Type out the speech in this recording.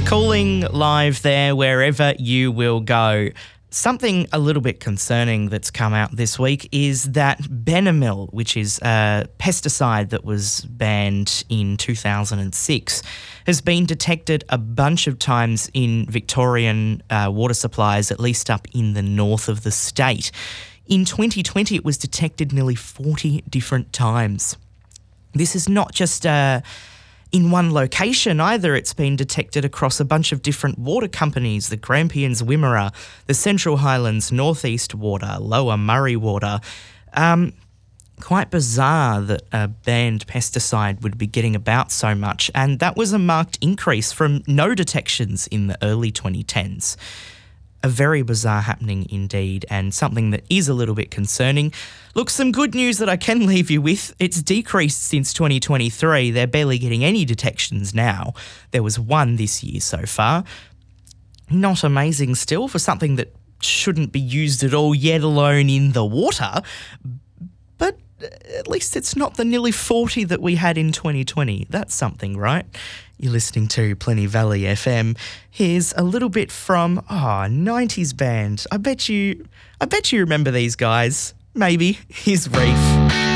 Calling live there wherever you will go. Something a little bit concerning that's come out this week is that Benamil, which is a pesticide that was banned in 2006, has been detected a bunch of times in Victorian water supplies, at least up in the north of the state. In 2020, it was detected nearly 40 different times. This is not just in one location either. It's been detected across a bunch of different water companies, the Grampians Wimmera, the Central Highlands Northeast Water, Lower Murray Water. Quite bizarre that a banned pesticide would be getting about so much, and that was a marked increase from no detections in the early 2010s. A very bizarre happening indeed, and something that is a little bit concerning. Look, some good news that I can leave you with. It's decreased since 2023. They're barely getting any detections now. There was one this year so far. Not amazing still for something that shouldn't be used at all, yet alone in the water. But at least it's not the nearly 40 that we had in 2020. That's something, right? You're listening to Plenty Valley FM. Here's a little bit from 90s band. I bet you remember these guys. Maybe. Here's Reef.